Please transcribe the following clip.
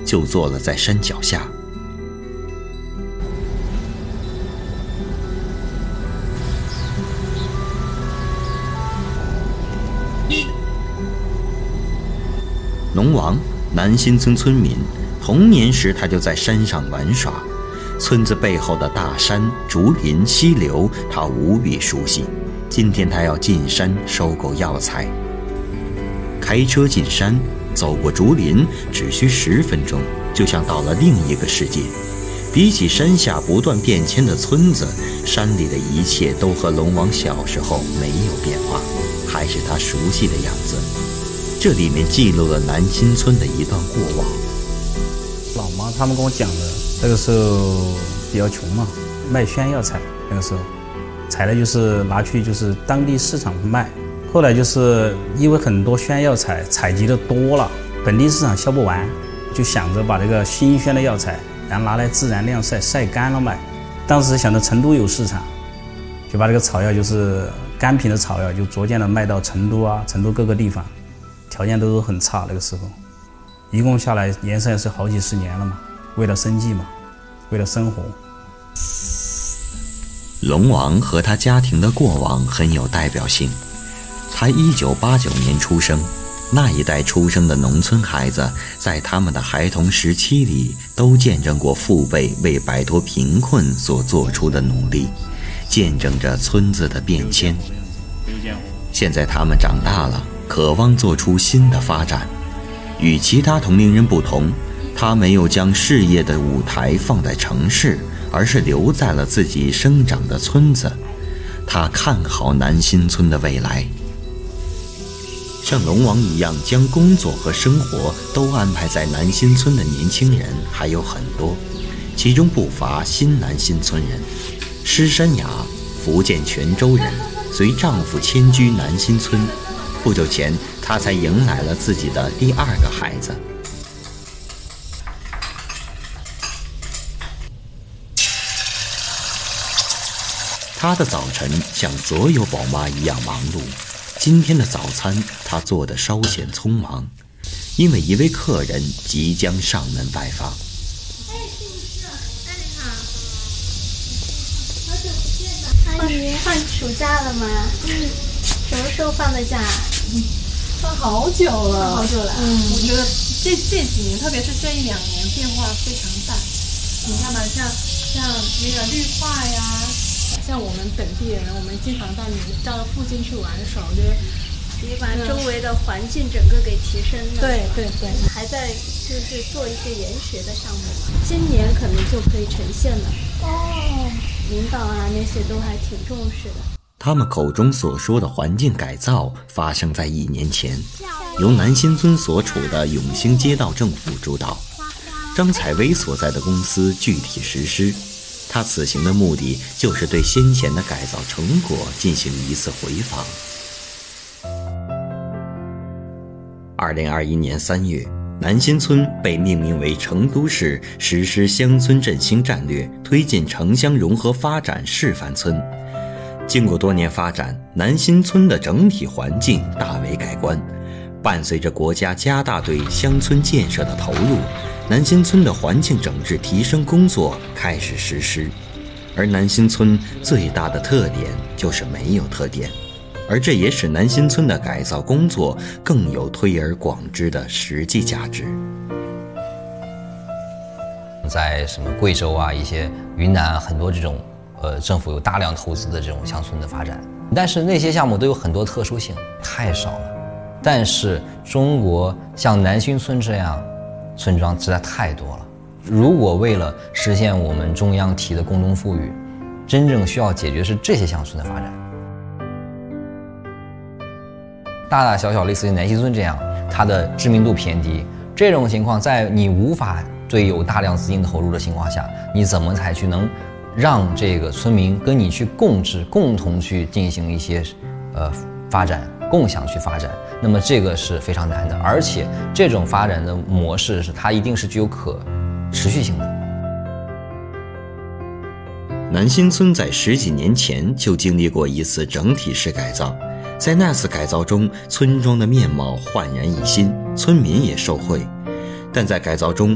就坐了在山脚下。龙王，南新村村民，童年时他就在山上玩耍，村子背后的大山、竹林、溪流，他无比熟悉。今天他要进山收购药材，开车进山，走过竹林，只需10分钟，就像到了另一个世界。比起山下不断变迁的村子，山里的一切都和龙王小时候没有变化，还是他熟悉的样子。这里面记录了南新村的一段过往。 老妈他们跟我讲的，那个时候比较穷嘛，卖宣药材，那个时候采的就是拿去就是当地市场卖。后来就是因为很多宣药材采集的多了，本地市场销不完，就想着把这个新鲜的药材然后拿来自然晾晒，晒干了卖。当时想着成都有市场，就把这个草药就是干品的草药就逐渐的卖到成都啊，成都各个地方。条件都很差，那个时候一共下来延伸是好几10年了嘛，为了生计嘛，为了生活。 龙王和他家庭的过往很有代表性。他1989年出生，那一代出生的农村孩子在他们的孩童时期里都见证过父辈为摆脱贫困所做出的努力，见证着村子的变迁。现在他们长大了，渴望做出新的发展。与其他同龄人不同，他没有将事业的舞台放在城市，而是留在了自己生长的村子。他看好南新村的未来。像龙王一样将工作和生活都安排在南新村的年轻人还有很多，其中不乏新南新村人。施山雅，福建泉州人，随丈夫迁居南新村。不久前，她才迎来了自己的第2个孩子。她的早晨像所有宝妈一样忙碌。今天的早餐，她做得稍显匆忙，因为一位客人即将上门拜访。 阿姨，放暑假了吗？什么时候放的假？ 放好久了， 好久了。 我觉得这几年，特别是这1-2年，变化非常大。你看吧，像那个绿化呀，像我们本地人，我们经常到附近去玩耍，我觉得你把周围的环境整个给提升了。 对， 还在就是做一些研学的项目嘛，今年可能就可以呈现了。领导啊那些都还挺重视的。 他们口中所说的环境改造发生在1年前，由南新村所处的永兴街道政府主导，张采薇所在的公司具体实施。他此行的目的就是对先前的改造成果进行一次回访。2021年3月，南新村被命名为成都市实施乡村振兴战略、推进城乡融合发展示范村。经过多年发展，南新村的整体环境大为改观。伴随着国家加大对乡村建设的投入，南新村的环境整治提升工作开始实施。而南新村最大的特点就是没有特点，而这也使南新村的改造工作更有推而广之的实际价值。 在什么贵州啊、一些云南很多这种政府有大量投资的这种乡村的发展，但是那些项目都有很多特殊性，太少了。但是中国像南新村这样村庄实在太多了。如果为了实现我们中央提的共同富裕，真正需要解决是这些乡村的发展。大大小小类似于南新村这样，它的知名度偏低，这种情况在你无法对有大量资金投入的情况下，你怎么才去能让这个村民跟你去共治，共同去进行一些发展，共享去发展？那么这个是非常难的，而且这种发展的模式是它一定是具有可持续性的。 南新村在10几年前就经历过一次整体式改造，在那次改造中，村庄的面貌焕然一新，村民也受惠。但在改造中